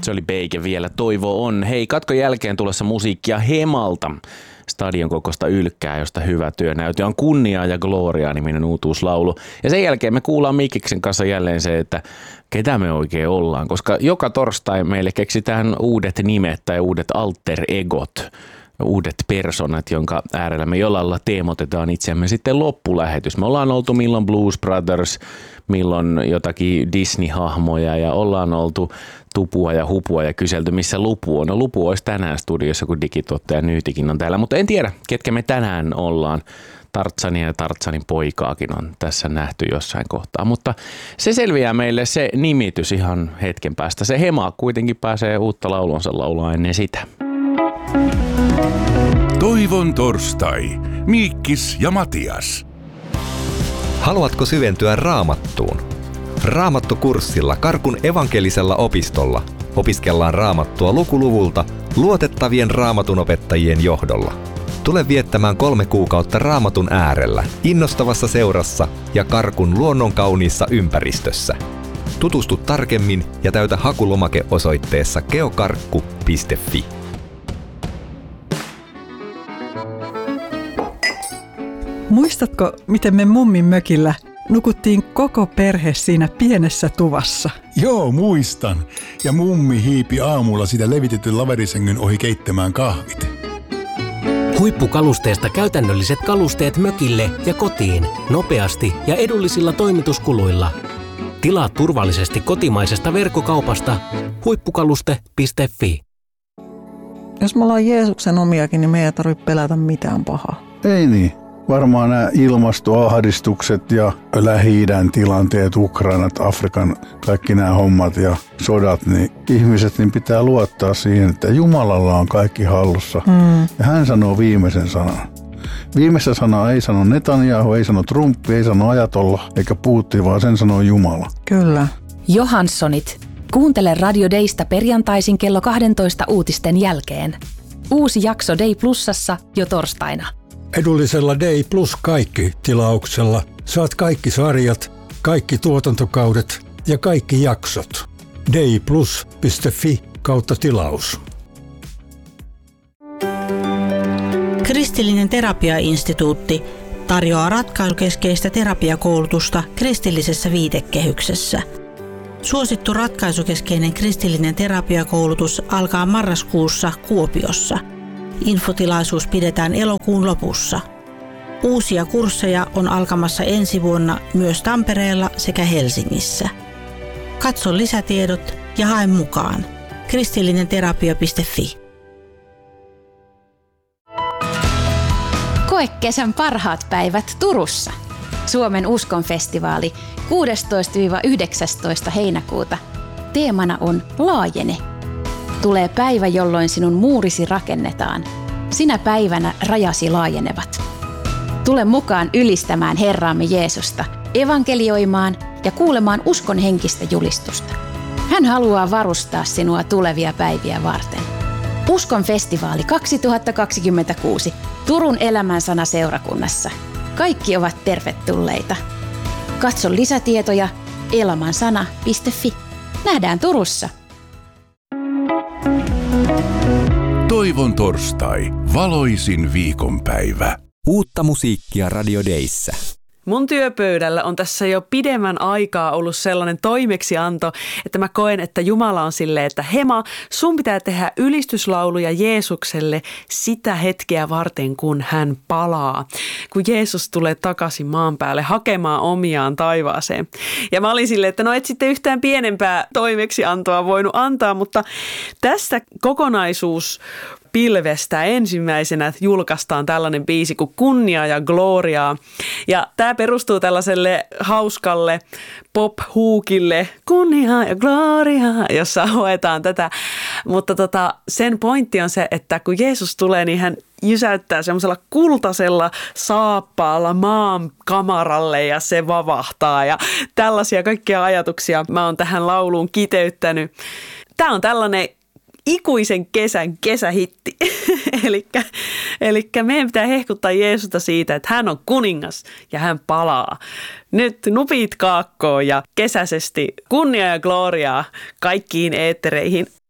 Se oli Beike vielä. Toivo on. Hei, katkon jälkeen tulossa musiikkia Hemalta. Stadion kokoista ylkkää, josta hyvä työnäyte on Kunniaa ja Gloriaa -niminen uutuuslaulu. Ja sen jälkeen me kuullaan Mikkiksen kanssa jälleen se, että ketä me oikein ollaan. Koska joka torstai meille keksitään uudet nimet tai uudet alter egot, uudet personat, jonka äärellä me jollain lailla teemotetaan itseämme sitten loppulähetys. Me ollaan oltu milloin Blues Brothers, milloin jotakin Disney-hahmoja ja ollaan oltu Tupua ja Hupua ja kyselty, missä Lupu on. No Lupu olisi tänään studiossa, kun digituottaja Nyytikin on täällä, mutta en tiedä, ketkä me tänään ollaan. Tartsania ja Tartsanin poikaakin on tässä nähty jossain kohtaa, mutta se selviää meille se nimitys ihan hetken päästä. Se Hema kuitenkin pääsee uutta laulunsa laulaa ennen sitä. Toivon torstai. Miikkis ja Matias. Haluatko syventyä Raamattuun? Raamattukurssilla Karkun evankelisella opistolla opiskellaan Raamattua lukuluvulta luotettavien raamatunopettajien johdolla. Tule viettämään 3 kuukautta Raamatun äärellä, innostavassa seurassa ja Karkun luonnonkauniissa ympäristössä. Tutustu tarkemmin ja täytä hakulomake osoitteessa geokarkku.fi. Muistatko, miten me mummin mökillä nukuttiin koko perhe siinä pienessä tuvassa? Joo, muistan. Ja mummi hiipi aamulla sitä levitetyn laverisängyn ohi keittämään kahvit. Huippukalusteesta käytännölliset kalusteet mökille ja kotiin, nopeasti ja edullisilla toimituskuluilla. Tilaa turvallisesti kotimaisesta verkkokaupasta huippukaluste.fi. Jos me ollaan Jeesuksen omiakin, niin me ei tarvitse pelätä mitään pahaa. Ei niin. Varmaan nämä ilmastoahdistukset ja Lähi-idän tilanteet, Ukrainat, Afrikan, kaikki nämä hommat ja sodat, niin ihmiset niin pitää luottaa siihen, että Jumalalla on kaikki hallussa. Ja hän sanoo viimeisen sanan. Viimeistä sanaa ei sano Netanyahu, ei sano Trump, ei sano Ajatolla eikä Putin, vaan sen sanoo Jumala. Kyllä. Johanssonit. Kuuntele Radio Daysta perjantaisin kello 12 uutisten jälkeen. Uusi jakso Day Plusassa jo torstaina. Edullisella Day Plus kaikki -tilauksella saat kaikki sarjat, kaikki tuotantokaudet ja kaikki jaksot. dayplus.fi/tilaus. Kristillinen terapiainstituutti tarjoaa ratkaisukeskeistä terapiakoulutusta kristillisessä viitekehyksessä. Suosittu ratkaisukeskeinen kristillinen terapiakoulutus alkaa marraskuussa Kuopiossa. Infotilaisuus pidetään elokuun lopussa. Uusia kursseja on alkamassa ensi vuonna myös Tampereella sekä Helsingissä. Katso lisätiedot ja hae mukaan. kristillinenterapia.fi. Koe kesän parhaat päivät Turussa. Suomen uskonfestivaali 16-19 heinäkuuta. Teemana on Laajene. Tulee päivä, jolloin sinun muurisi rakennetaan. Sinä päivänä rajasi laajenevat. Tule mukaan ylistämään Herraamme Jeesusta, evankelioimaan ja kuulemaan uskon henkistä julistusta. Hän haluaa varustaa sinua tulevia päiviä varten. Uskon festivaali 2026 Turun Elämänsana seurakunnassa. Kaikki ovat tervetulleita. Katso lisätietoja elamansana.fi. Nähdään Turussa. Toivon torstai. Valoisin viikonpäivä. Uutta musiikkia Radio Dayssä. Mun työpöydällä on tässä jo pidemmän aikaa ollut sellainen toimeksianto, että mä koen, että Jumala on silleen, että Hema, sun pitää tehdä ylistyslauluja Jeesukselle sitä hetkeä varten, kun hän palaa. Kun Jeesus tulee takaisin maan päälle hakemaan omiaan taivaaseen. Ja mä olin silleen, että no et sitten yhtään pienempää toimeksiantoa voinut antaa, mutta tästä kokonaisuus pilvestä ensimmäisenä julkaistaan tällainen biisi kuin Kunnia ja Gloriaa. Ja tämä perustuu tällaiselle hauskalle pop-huukille Kunnia ja Gloriaa, jossa hoetaan tätä. Mutta sen pointti on se, että kun Jeesus tulee, niin hän jysäyttää semmoisella kultaisella saappaalla maan kamaralle ja se vavahtaa. Ja tällaisia kaikkia ajatuksia mä oon tähän lauluun kiteyttänyt. Tämä on tällainen ikuisen kesän kesähitti. Elikkä meidän pitää hehkuttaa Jeesusta siitä, että hän on kuningas ja hän palaa. Nyt nupit kaakkoon ja kesäisesti kunnia ja gloriaa kaikkiin eettereihin.